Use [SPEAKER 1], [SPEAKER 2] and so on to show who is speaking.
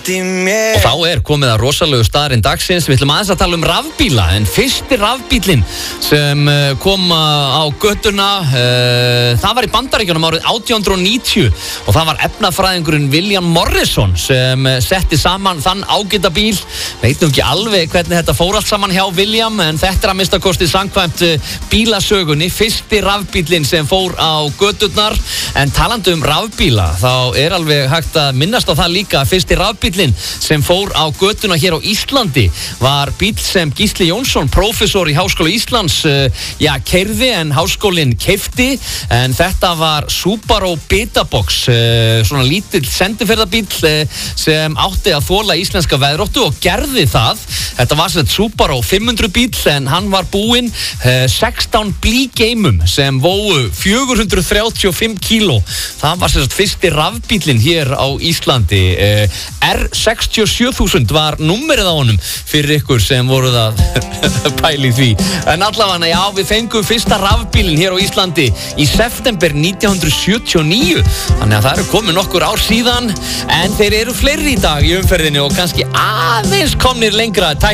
[SPEAKER 1] Og þá komið að rosalegu staðarinn dagsins. Við ætlum aðeins að tala rafbíla. En fyrsti rafbílinn sem kom á göttuna, það var í Bandaríkjunum árið 1890. Og það var efnafræðingurinn William Morrison sem setti saman þann ágæta bíl. Veitum ekki alveg hvernig þetta fór allt saman hjá William, en þetta að minnsta kosti samkvæmt bílasögunni. Fyrsti rafbílinn sem fór á göturnar. En talandi rafbíla, þá alveg hægt að minnast á það líka að fyrsti rafbílinn sem fór á götuna hér á Íslandi var bíl sem Gísli Jónsson, prófessor í Háskóla Íslands, keyrði en háskólinn keypti, en þetta var Subaru Betabox, svona lítill sendiferðabíl sem átti að þola íslenska veðróttu og gerði það. Þetta var sem Subaru 500 bíl, en hann var búinn 16 blýgeimum sem vógu 435 kíló. Það var sem sagt fyrsti rafbílinn hér á Íslandi. R67000 var númerið á honum fyrir ykkur sem voruð að pæli því. En allavega, við fengum fyrsta rafbílinn hér á Íslandi í september 1979. Þannig að það komið nokkur ár síðan, en þeir eru fleiri í dag í umferðinni og kannski aðeins komnir lengra.